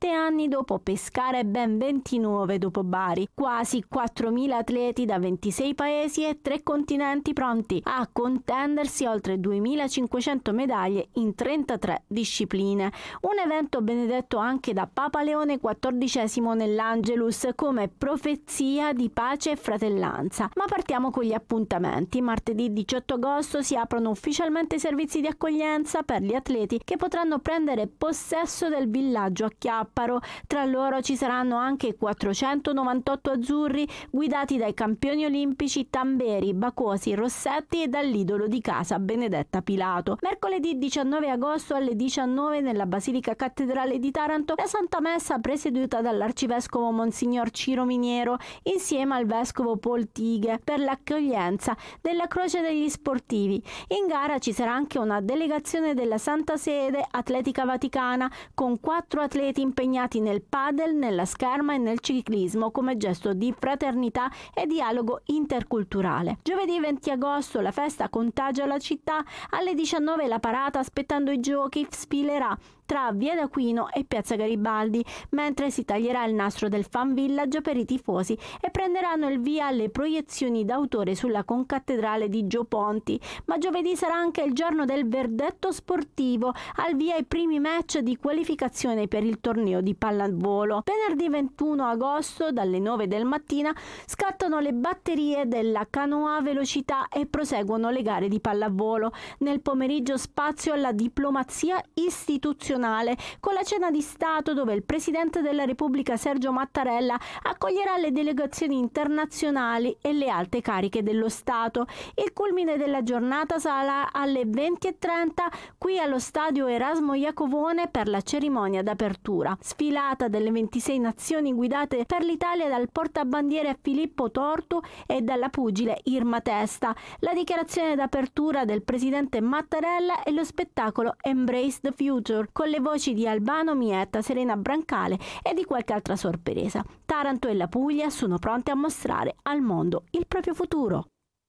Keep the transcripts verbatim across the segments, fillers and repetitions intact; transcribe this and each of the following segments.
sette anni dopo Pescara e ben ventinove dopo Bari. Quasi quattromila atleti da ventisei paesi e tre continenti pronti a contendersi oltre duemilacinquecento medaglie in trentatré discipline. Un evento benedetto anche da Papa Leone quattordicesimo nell'Angelus come profezia di pace e fratellanza. Ma partiamo con gli appuntamenti. Martedì diciotto agosto si aprono ufficialmente i servizi di accoglienza per gli atleti che potranno prendere possesso del villaggio a Chiapparo. Tra loro ci saranno anche quattrocentonovantotto azzurri guidati dai campioni olimpici Tamberi, Bacosi, Rossetti e dall'idolo di casa Benedetta Pilato. Mercoledì diciannove agosto alle diciannove nella Basilica Cattedrale di Taranto la Santa Messa presieduta dall'Arcivescovo Monsignor Ciro Miniero insieme al Vescovo Paul Tighe per l'accoglienza della Croce degli Sportivi. In gara ci sarà anche una delegazione della Santa Sede Atletica Vaticana con quattro atleti impegnati nel padel, nella scherma e nel ciclismo come gesto di fraternità e dialogo interculturale. Giovedì venti agosto la festa contagia la città, alle diciannove la parata aspettando i giochi sfilerà tra Via d'Aquino e Piazza Garibaldi, mentre si taglierà il nastro del Fan Village per i tifosi e prenderanno il via le proiezioni d'autore sulla concattedrale di Gio Ponti. Ma giovedì sarà anche il giorno del verdetto sportivo, al via i primi match di qualificazione per il torneo di pallavolo. Venerdì ventuno agosto dalle nove del mattino scattano le batterie della canoa velocità e proseguono le gare di pallavolo. Nel pomeriggio spazio alla diplomazia istituzionale con la cena di Stato dove il Presidente della Repubblica Sergio Mattarella accoglierà le delegazioni internazionali e le alte cariche dello Stato. Il culmine della giornata sarà alle venti e trenta qui allo stadio Erasmo Iacovone per la cerimonia d'apertura. Sfilata delle ventisei nazioni guidate per l'Italia dal portabandiere Filippo Tortu e dalla pugile Irma Testa. La dichiarazione d'apertura del Presidente Mattarella e lo spettacolo Embrace the Future con le voci di Albano Mietta, Serena Brancale e di qualche altra sorpresa. Taranto e la Puglia sono pronte a mostrare al mondo il proprio futuro.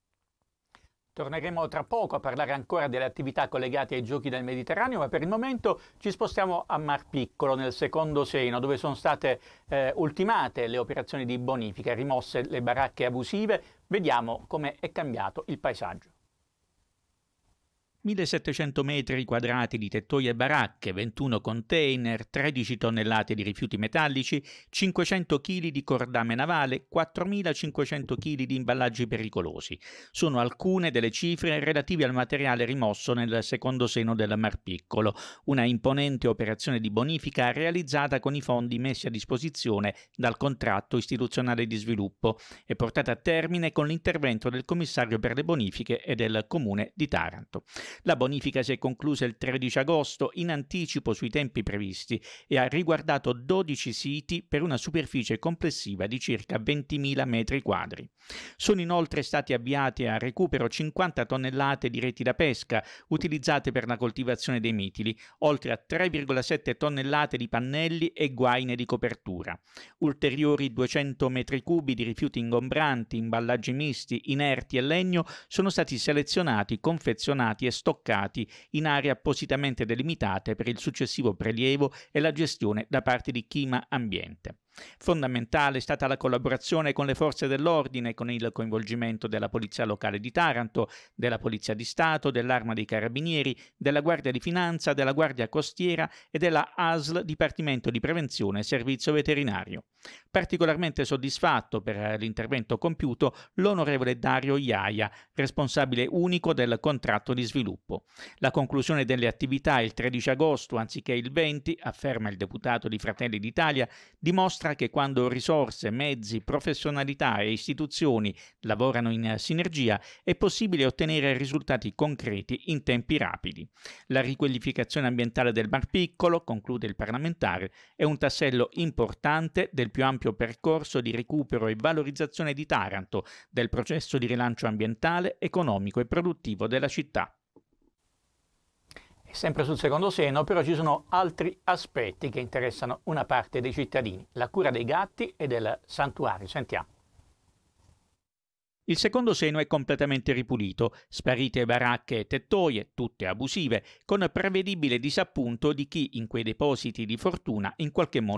Torneremo tra poco a parlare ancora delle attività collegate ai Giochi del Mediterraneo, ma per il momento ci spostiamo a Mar Piccolo, nel secondo Seno, dove sono state eh, ultimate le operazioni di bonifica, rimosse le baracche abusive. Vediamo come è cambiato il paesaggio. millesettecento metri quadrati di tettoie e baracche, ventuno container, tredici tonnellate di rifiuti metallici, cinquecento chili di cordame navale, quattromilacinquecento chili di imballaggi pericolosi. Sono alcune delle cifre relative al materiale rimosso nel secondo Seno del Mar Piccolo, una imponente operazione di bonifica realizzata con i fondi messi a disposizione dal contratto istituzionale di sviluppo e portata a termine con l'intervento del commissario per le bonifiche e del Comune di Taranto. La bonifica si è conclusa il tredici agosto in anticipo sui tempi previsti e ha riguardato dodici siti per una superficie complessiva di circa ventimila metri quadri. Sono inoltre stati avviati a recupero cinquanta tonnellate di reti da pesca utilizzate per la coltivazione dei mitili, oltre a tre virgola sette tonnellate di pannelli e guaine di copertura. Ulteriori duecento metri cubi di rifiuti ingombranti, imballaggi misti, inerti e legno sono stati selezionati, confezionati e stoccati in aree appositamente delimitate per il successivo prelievo e la gestione da parte di Chima Ambiente. Fondamentale è stata la collaborazione con le forze dell'ordine, con il coinvolgimento della Polizia Locale di Taranto, della Polizia di Stato, dell'Arma dei Carabinieri, della Guardia di Finanza, della Guardia Costiera e della A S L, Dipartimento di Prevenzione e Servizio Veterinario. Particolarmente soddisfatto per l'intervento compiuto l'onorevole Dario Iaia, responsabile unico del contratto di sviluppo. La conclusione delle attività il tredici agosto anziché il venti, afferma il deputato di Fratelli d'Italia, dimostra che quando risorse, mezzi, professionalità e istituzioni lavorano in sinergia è possibile ottenere risultati concreti in tempi rapidi. La riqualificazione ambientale del Mar Piccolo, conclude il parlamentare, è un tassello importante del più ampio percorso di recupero e valorizzazione di Taranto, del processo di rilancio ambientale, economico e produttivo della città. E sempre sul secondo Seno, però ci sono altri aspetti che interessano una parte dei cittadini, la cura dei gatti e del santuario. Sentiamo. Il secondo Seno è completamente ripulito, sparite baracche e tettoie, tutte abusive, con prevedibile disappunto di chi in quei depositi di fortuna in qualche modo